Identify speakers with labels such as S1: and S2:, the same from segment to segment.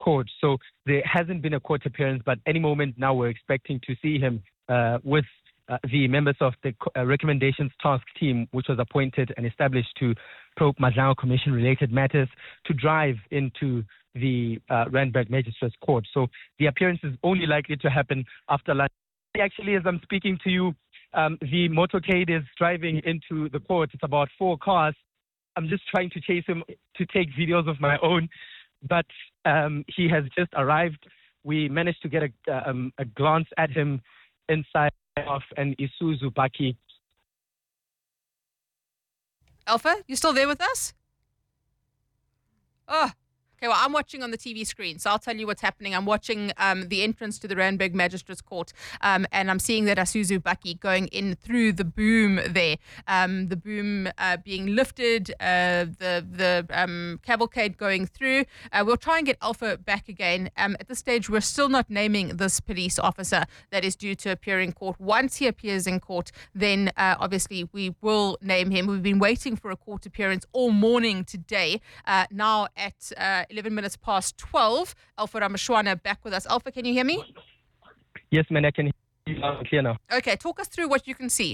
S1: court. So there hasn't been a court appearance, but any moment now we're expecting to see him with the members of the recommendations task team, which was appointed and established to probe Madlanga Commission-related matters, to drive into the Randburg Magistrates Court. So the appearance is only likely to happen after lunch. Actually, as I'm speaking to you, the motorcade is driving into the court. It's about 4 cars. I'm just trying to chase him to take videos of my own, but he has just arrived. We managed to get a glance at him inside of an Isuzu Bakkie.
S2: Alpha, you still there with us? Oh. Okay, well, I'm watching on the TV screen, so I'll tell you what's happening. I'm watching the entrance to the Randburg Magistrates Court, and I'm seeing that Isuzu Bakkie going in through the boom there. The boom being lifted, the cavalcade going through. We'll try and get Alpha back again. At this stage, we're still not naming this police officer that is due to appear in court. Once he appears in court, then obviously we will name him. We've been waiting for a court appearance all morning today. Now at 11 minutes past 12. Alpha Ramashwana back with us. Alpha, can you hear me?
S1: Yes, man, I can hear you loud and clear now.
S2: Okay, talk us through what you can see.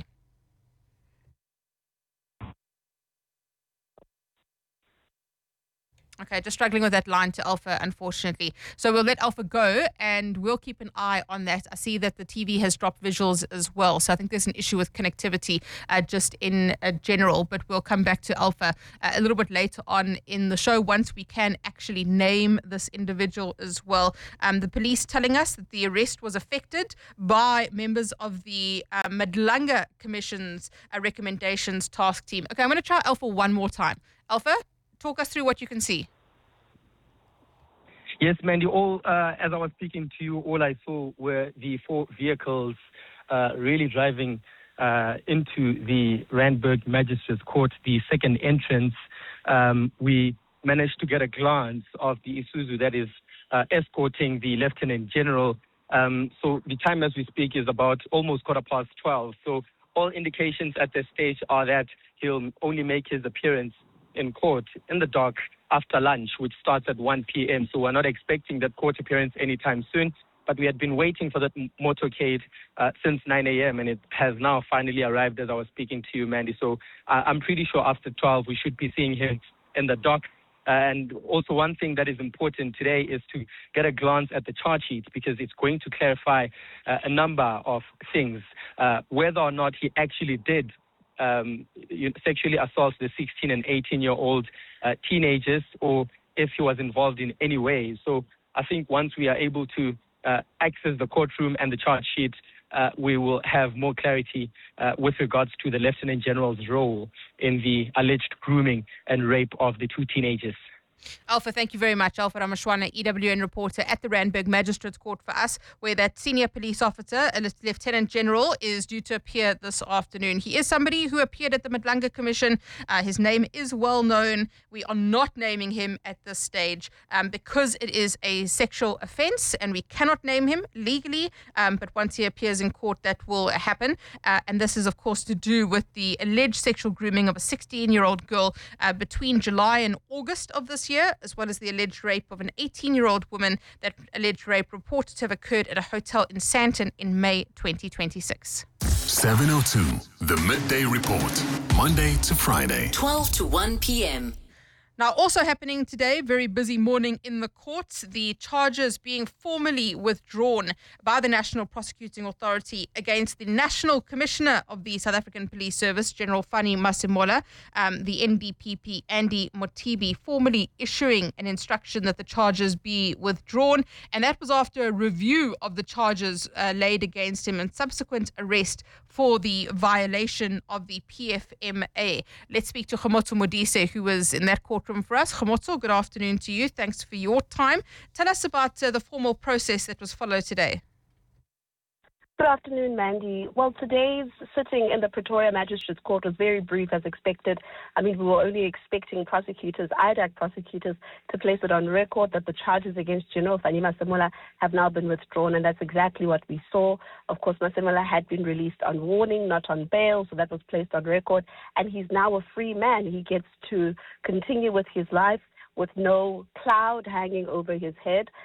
S2: Okay, just struggling with that line to Alpha, unfortunately. So we'll let Alpha go, and we'll keep an eye on that. I see that the TV has dropped visuals as well, so I think there's an issue with connectivity just in general, but we'll come back to Alpha a little bit later on in the show once we can actually name this individual as well. The police telling us that the arrest was affected by members of the Madlanga Commission's recommendations task team. Okay, I'm going to try Alpha one more time. Alpha, talk us through what you can see.
S1: Yes, Mandy, as I was speaking to you, all I saw were the 4 vehicles really driving into the Randburg Magistrates Court, the second entrance. We managed to get a glance of the Isuzu that is escorting the Lieutenant General. So the time as we speak is about almost 12:15. So all indications at this stage are that he'll only make his appearance in court in the dock after lunch, which starts at 1 p.m. So we're not expecting that court appearance anytime soon. But we had been waiting for that motorcade since 9 a.m. and it has now finally arrived as I was speaking to you, Mandy. So I'm pretty sure after 12 we should be seeing him in the dock. And also one thing that is important today is to get a glance at the charge sheet, because it's going to clarify a number of things, whether or not he actually did sexually assault the 16 and 18-year-old teenagers, or if he was involved in any way. So I think once we are able to access the courtroom and the charge sheet, we will have more clarity with regards to the Lieutenant General's role in the alleged grooming and rape of the 2 teenagers.
S2: Alpha, thank you very much. Alpha Ramashwana, EWN reporter at the Randburg Magistrates Court for us, where that senior police officer, a Lieutenant General, is due to appear this afternoon. He is somebody who appeared at the Madlanga Commission. His name is well known. We are not naming him at this stage because it is a sexual offence and we cannot name him legally. But once he appears in court, that will happen. And this is, of course, to do with the alleged sexual grooming of a 16-year-old girl between July and August of this year, as well as the alleged rape of an 18-year-old woman. That alleged rape reported to have occurred at a hotel in Sandton in May 2026.
S3: 7:02, the Midday Report, Monday to Friday,
S4: 12 to 1 p.m.
S2: Now, also happening today, very busy morning in the courts, the charges being formally withdrawn by the National Prosecuting Authority against the National Commissioner of the South African Police Service, General Fanny Masemola, the NDPP, Andy Motibi, formally issuing an instruction that the charges be withdrawn. And that was after a review of the charges laid against him and subsequent arrest for the violation of the PFMA. Let's speak to Khomotso Modise, who was in that courtroom for us. Khomotso, good afternoon to you. Thanks for your time. Tell us about the formal process that was followed today.
S5: Good afternoon, Mandy. Well, today's sitting in the Pretoria Magistrates Court was very brief as expected. I mean, we were only expecting IDAC prosecutors, to place it on record that the charges against General Fanny Masemola have now been withdrawn, and that's exactly what we saw. Of course, Masemola had been released on warning, not on bail, so that was placed on record, and he's now a free man. He gets to continue with his life with no cloud hanging over his head.